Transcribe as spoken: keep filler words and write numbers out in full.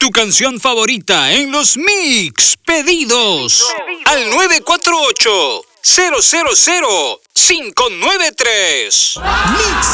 tu canción favorita en los Mix Pedidos al nueve cuatro ocho, cero cero cero, cinco nueve tres. Mix